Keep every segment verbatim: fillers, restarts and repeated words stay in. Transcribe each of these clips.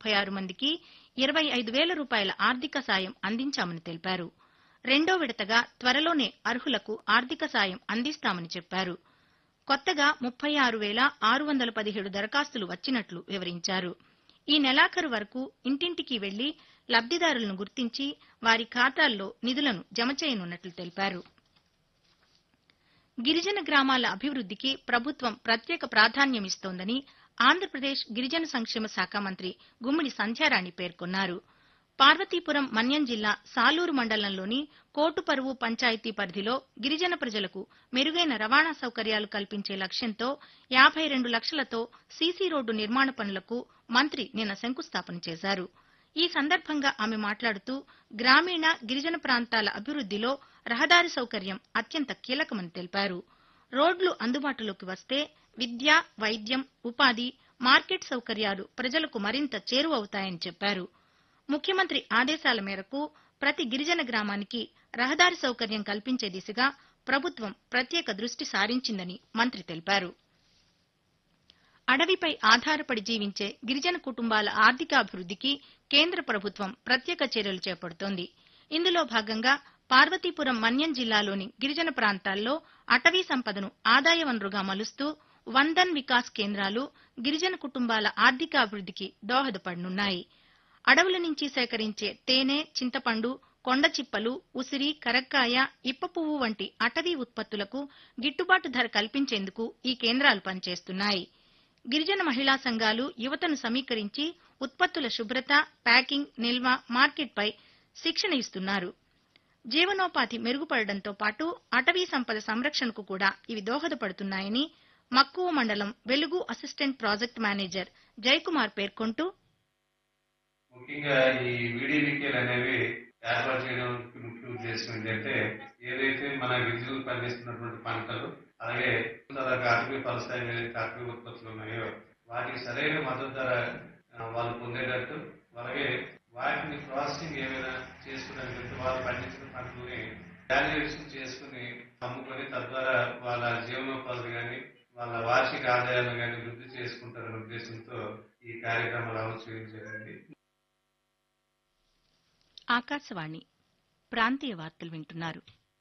ముప్పై ఆరు మందికి ఇరవై ఐదు వేల రూపాయల ఆర్థిక సాయం అందించామని తెలిపారు. రెండో విడతగా త్వరలోనే అర్హులకు ఆర్థిక సాయం అందిస్తామని చెప్పారు. కొత్తగా ముప్పై ఆరు వేల ఆరు వందల పదిహేడు దరఖాస్తులు వచ్చినట్లు వివరించారు. ఈ నెలాఖరు వరకు ఇంటింటికి వెళ్లి లబ్దిదారులను గుర్తించి వారి ఖాతాల్లో నిధులను జమ చేయనున్నట్లు తెలిపారు. గిరిజన గ్రామాల అభివృద్దికి ప్రభుత్వం ప్రత్యేక ప్రాధాన్యమిస్తోందని ఆంధ్రప్రదేశ్ గిరిజన సంక్షేమ శాఖ మంత్రి గుమ్మిడి సంధ్యారాణి పేర్కొన్నారు. పార్వతీపురం మన్యం జిల్లా సాలూరు మండలంలోని కోటుపరువు పంచాయతీ పరిధిలో గిరిజన ప్రజలకు మెరుగైన రవాణా సౌకర్యాలు కల్పించే లక్ష్యంతో యాభై రెండు లక్షలతో సీసీ రోడ్డు నిర్మాణ పనులకు మంత్రి నిన్న శంకుస్థాపన చేశారు. ఈ సందర్భంగా ఆమె మాట్లాడుతూ గ్రామీణ గిరిజన ప్రాంతాల అభివృద్దిలో రహదారి సౌకర్యం అత్యంత కీలకమని తెలిపారు. రోడ్లు అందుబాటులోకి వస్తే విద్య, వైద్యం, ఉపాధి, మార్కెట్ సౌకర్యాలు ప్రజలకు మరింత చేరువవుతాయని చెప్పారు. ముఖ్యమంత్రి ఆదేశాల మేరకు ప్రతి గిరిజన గ్రామానికి రహదారి సౌకర్యం కల్పించే దిశగా ప్రభుత్వం ప్రత్యేక దృష్టి సారించిందని మంత్రి తెలిపారు. అడవిపై ఆధారపడి జీవించే గిరిజన కుటుంబాల ఆర్థికాభివృద్దికి కేంద్ర ప్రభుత్వం ప్రత్యేక చర్యలు చేపడుతోంది. ఇందులో భాగంగా పార్వతీపురం మన్యం జిల్లాలోని గిరిజన ప్రాంతాల్లో అటవీ సంపదను ఆదాయ వనరుగా మలుస్తూ వందన్ వికాస్ కేంద్రాలు గిరిజన కుటుంబాల ఆర్థికాభివృద్దికి దోహదపడనున్నాయి. అడవుల నుంచి సేకరించే తేనె, చింతపండు, కొండ చిప్పలు, ఉసిరి, కరక్కాయ, ఇప్పపువ్వు వంటి అటవీ ఉత్పత్తులకు గిట్టుబాటు ధర కల్పించేందుకు ఈ కేంద్రాలు పనిచేస్తున్నాయి. గిరిజన మహిళా సంఘాలు యువతను సమీకరించి ఉత్పత్తుల శుభ్రత, ప్యాకింగ్, నిల్వ, మార్కెట్పై శిక్షణ ఇస్తున్నారు. జీవనోపాధి మెరుగుపడడంతో పాటు అటవీ సంపద సంరక్షణకు కూడా ఇవి దోహదపడుతున్నాయని మక్కువ మండలం వెలుగు అసిస్టెంట్ ప్రాజెక్ట్ మేనేజర్ జయకుమార్ పేర్కొంటూ, ముఖ్యంగా ఈ వీడివికేలు అనేవి ఏర్పాటు చేయడం ముఖ్య ఉద్దేశం ఏంటంటే ఏదైతే మన గిరిజనులు పండిస్తున్నటువంటి పంటలు అలాగే అటవీ ఫలసాయ అటవీ ఉత్పత్తులు ఉన్నాయో వాటికి సరైన మద్దతు ధర వాళ్ళు పొందేటట్టు, అలాగే వాటిని ప్రాసెసింగ్ ఏమైనా చేసుకునేటట్టు వాళ్ళు పండించిన పంటలని వాల్యుయేషన్ చేసుకుని అమ్ముకొని తద్వారా వాళ్ళ జీవనోపాధి కానీ వాళ్ళ వార్షిక ఆదాయాలను కానీ వృద్ధి చేసుకుంటారనే ఉద్దేశంతో ఈ కార్యక్రమాలు అమలు చేయించారండి. ఆకాశవాణి ప్రాంతీయ వార్తలు వింటున్నారు.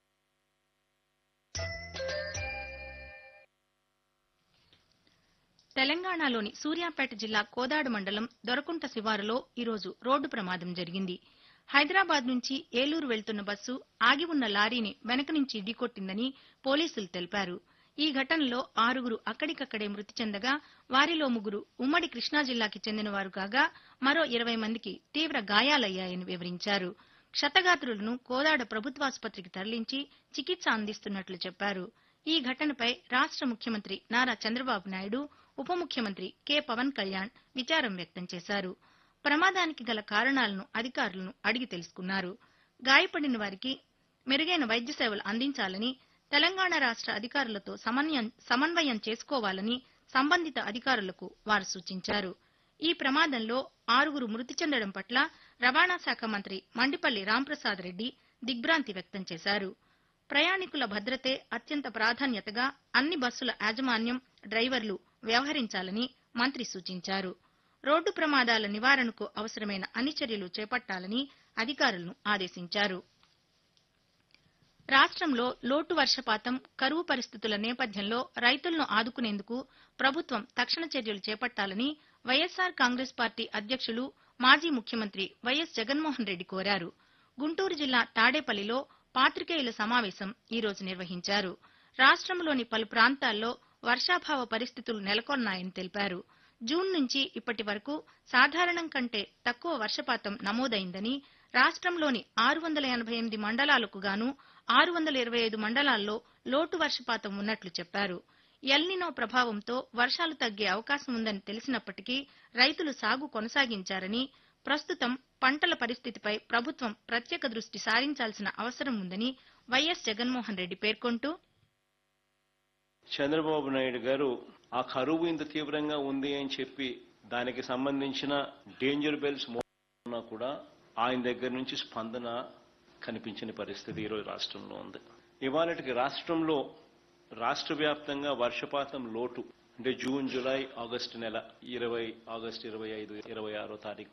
తెలంగాణలోని సూర్యాపేట జిల్లా కోదాడు మండలం దొరకుంట శివారులో ఈరోజు రోడ్డు ప్రమాదం జరిగింది. హైదరాబాద్ నుంచి ఏలూరు వెళ్తున్న బస్సు ఆగి ఉన్న లారీని వెనక నుంచి ఢీకొట్టిందని పోలీసులు తెలిపారు. ఈ ఘటనలో ఆరుగురు అక్కడికక్కడే మృతి చెందగా వారిలో ముగ్గురు ఉమ్మడి కృష్ణా జిల్లాకి చెందినవారు కాగా మరో ఇరవై మందికి తీవ్ర గాయాలయ్యాయని వివరించారు. క్షతగాత్రులను కోదాడ ప్రభుత్వాసుపత్రికి తరలించి చికిత్స అందిస్తున్నట్లు చెప్పారు. ఈ ఘటనపై రాష్ట ముఖ్యమంత్రి నారా చంద్రబాబు నాయుడు, ఉప ముఖ్యమంత్రి కె పవన్ కళ్యాణ్ విచారం వ్యక్తం చేశారు. ప్రమాదానికి గల కారణాలను అధికారులను అడిగి తెలుసుకున్నారు. గాయపడిన వారికి మెరుగైన వైద్య సేవలు అందించాలని, తెలంగాణ రాష్ట అధికారులతో సమన్వయం చేసుకోవాలని సంబంధిత అధికారులకు వారు సూచించారు. ఈ ప్రమాదంలో ఆరుగురు మృతి చెందడం పట్ల రవాణా శాఖ మంత్రి మండిపల్లి రాంప్రసాద్ రెడ్డి దిగ్భ్రాంతి వ్యక్తం చేశారు. ప్రయాణికుల భద్రతే అత్యంత ప్రాధాన్యతగా అన్ని బస్సుల యాజమాన్యం, డ్రైవర్లు వ్యవహరించాలని మంత్రి సూచించారు. రోడ్డు ప్రమాదాల నివారణకు అవసరమైన అన్ని చర్యలు చేపట్టాలని అధికారులను ఆదేశించారు. రాష్ట్రంలో లోటు వర్షపాతం, కరువు పరిస్థితుల నేపథ్యంలో రైతులను ఆదుకునేందుకు ప్రభుత్వం తక్షణ చర్యలు చేపట్టాలని వైఎస్సార్ కాంగ్రెస్ పార్టీ అధ్యక్షులు, మాజీ ముఖ్యమంత్రి వైఎస్ జగన్మోహన్ రెడ్డి కోరారు. గుంటూరు జిల్లా తాడేపల్లిలో పాతికేయుల సమావేశం ఈ రోజు నిర్వహించారు. రాష్ట్రంలోని పలు ప్రాంతాల్లో వర్షాభావ పరిస్థితులు నెలకొన్నాయని తెలిపారు. జూన్ నుంచి ఇప్పటి వరకు సాధారణం కంటే తక్కువ వర్షపాతం నమోదైందని, రాష్ట్రంలోని ఆరు వందల ఎనభై ఎనిమిది మండలాలకు గాను ఆరు వందల ఇరవై ఐదు మండలాల్లో లోటు వర్షపాతం ఉన్నట్లు చెప్పారు. ఎల్నినో ప్రభావంతో వర్షాలు తగ్గే అవకాశం ఉందని తెలిసినప్పటికీ రైతులు సాగు కొనసాగించారని, ప్రస్తుతం పంటల పరిస్థితిపై ప్రభుత్వం ప్రత్యేక దృష్టి సారించాల్సిన అవసరం ఉందని వైఎస్ జగన్మోహన్ రెడ్డి పేర్కొంటూ, చంద్రబాబు నాయుడు గారు ఆ కరువు ఇంత తీవ్రంగా ఉంది అని చెప్పి దానికి సంబంధించిన డేంజర్ బెల్స్ మోస్తున్నా కూడా ఆయన దగ్గర నుంచి స్పందన కనిపించని పరిస్థితి ఈరోజు రాష్ట్రంలో ఉంది. ఇవాళకి రాష్ట్రంలో రాష్ట్ర వ్యాప్తంగా వర్షపాతం లోటు అంటే జూన్, జూలై, ఆగస్టు నెల ఇరవై ఆగస్టు ఇరవై ఐదు ఇరవై ఆరో తారీఖు